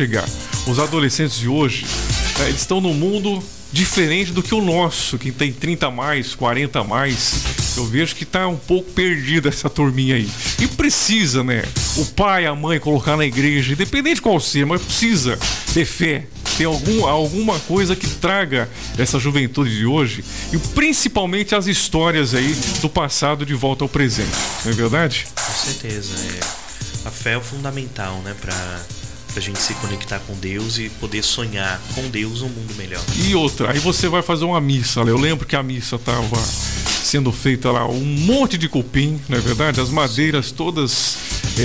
chegar. Os adolescentes de hoje, né, eles estão num mundo diferente do que o nosso, que tem 30 a mais, 40 a mais. Eu vejo que tá um pouco perdida essa turminha aí. E precisa, né? O pai, a mãe colocar na igreja, independente de qual seja, mas precisa ter fé. Ter alguma coisa que traga essa juventude de hoje. E principalmente as histórias aí do passado de volta ao presente. Não é verdade? Com certeza. A fé é o fundamental, né? Pra gente se conectar com Deus e poder sonhar com Deus um mundo melhor. E outra, aí você vai fazer uma missa. Eu lembro que a missa tava sendo feita lá, um monte de cupim, não é verdade? As madeiras todas,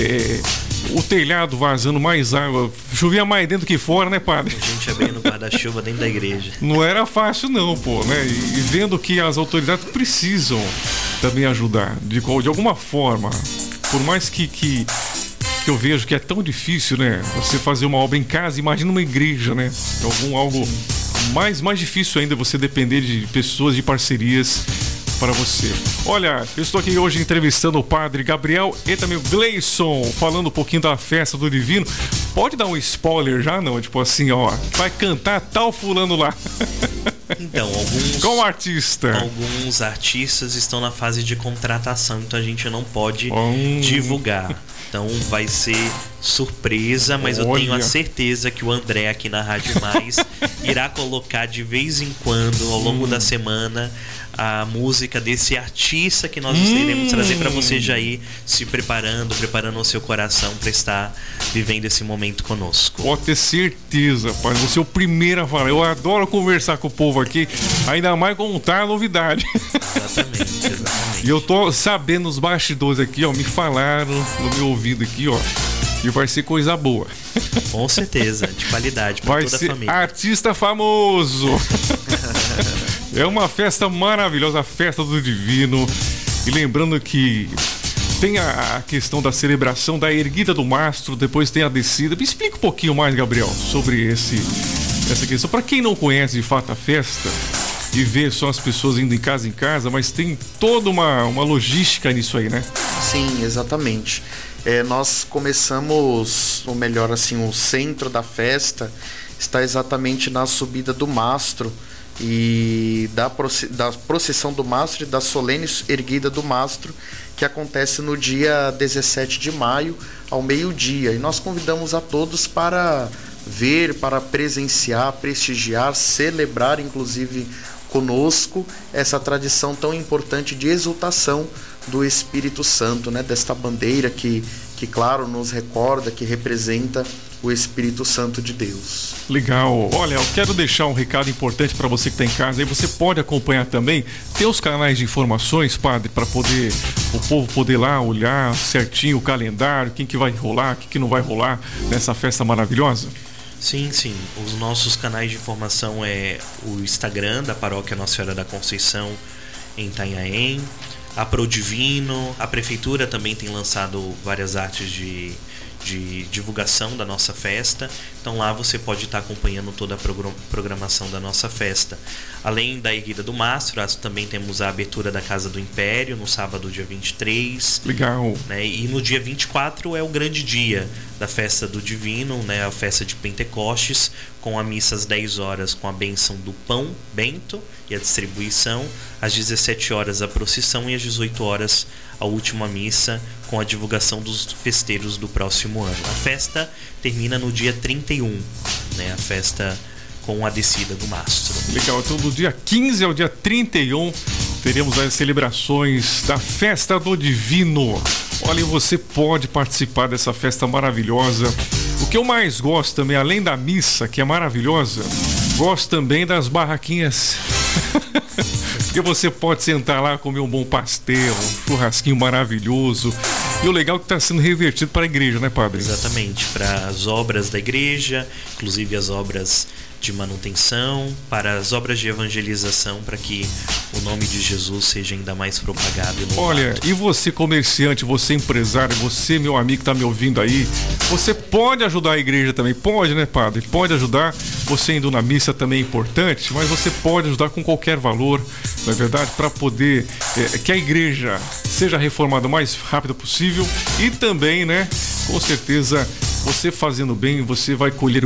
o telhado vazando mais água, chovia mais dentro que fora, né, padre? A gente abrindo guarda-chuva dentro da igreja. Não era fácil não, pô, né? E vendo que as autoridades precisam também ajudar, de alguma forma, por mais que eu vejo que é tão difícil, né? Você fazer uma obra em casa, imagina uma igreja, né? Algo mais difícil ainda, você depender de pessoas, de parcerias para você. Olha, eu estou aqui hoje entrevistando o padre Gabriel e também o Gleison, falando um pouquinho da festa do Divino. Pode dar um spoiler já, não? Tipo assim, ó, vai cantar tal fulano lá. Então, Qual artista? Alguns artistas estão na fase de contratação, então a gente não pode divulgar. Então vai ser surpresa, mas eu tenho a certeza que o André aqui na Rádio Mais irá colocar de vez em quando, ao longo da semana, a música desse artista que nós iremos trazer para você já ir se preparando o seu coração para estar vivendo esse momento conosco. Pode ter certeza, pai. Você é o primeiro a falar. Eu adoro conversar com o povo aqui, ainda mais contar a novidade. Exatamente. E eu tô sabendo nos bastidores aqui, ó, me falaram no meu ouvido aqui, ó, que vai ser coisa boa. Com certeza, de qualidade para toda a família. Vai ser artista famoso. É uma festa maravilhosa, a festa do Divino. E lembrando que tem a questão da celebração da erguida do mastro, depois tem a descida. Me explica um pouquinho mais, Gabriel, sobre essa questão. Para quem não conhece de fato a festa e vê só as pessoas indo em casa, mas tem toda uma logística nisso aí, né? Sim, exatamente. Nós começamos, ou melhor assim, o centro da festa está exatamente na subida do mastro e da procissão do mastro e da solene erguida do mastro, que acontece no dia 17 de maio, ao meio-dia. E nós convidamos a todos para ver, para presenciar, prestigiar, celebrar, inclusive conosco, essa tradição tão importante de exultação do Espírito Santo, né? Desta bandeira que claro, nos recorda, que representa o Espírito Santo de Deus. Legal. Olha, eu quero deixar um recado importante para você que está em casa. Aí você pode acompanhar também. Tem os canais de informações, padre, para poder o povo poder lá olhar certinho o calendário, quem que vai rolar, quem que não vai rolar nessa festa maravilhosa. Sim. Os nossos canais de informação é o Instagram da Paróquia Nossa Senhora da Conceição em Itanhaém, a Prodivino, a Prefeitura também tem lançado várias artes de divulgação da nossa festa. Então lá você pode estar acompanhando toda a programação da nossa festa. Além da erguida do mastro, também temos a abertura da Casa do Império no sábado, dia 23. Legal. Né? E no dia 24 é o grande dia da festa do Divino, né? A festa de Pentecostes, com a missa às 10 horas com a bênção do pão bento e a distribuição, às 17 horas a procissão e às 18 horas a última missa com a divulgação dos festeiros do próximo ano. A festa termina no dia 31, né? A festa com a descida do mastro. Legal, então do dia 15 ao dia 31 teremos as celebrações da Festa do Divino. Olha, você pode participar dessa festa maravilhosa. O que eu mais gosto também, além da missa, que é maravilhosa, gosto também das barraquinhas. Porque você pode sentar lá, comer um bom pastel, um churrasquinho maravilhoso. E o legal é que está sendo revertido para a igreja, né, padre? Exatamente, para as obras da igreja, inclusive as obras de manutenção, para as obras de evangelização, para que o nome de Jesus seja ainda mais propagado e louvado. Olha, e você comerciante, você empresário, você meu amigo que está me ouvindo aí, você pode ajudar a igreja também, pode, né, padre? Pode ajudar, você indo na missa também é importante, mas você pode ajudar com qualquer valor, não é verdade? Para poder que a igreja seja reformada o mais rápido possível e também, né, com certeza, você fazendo bem, você vai colher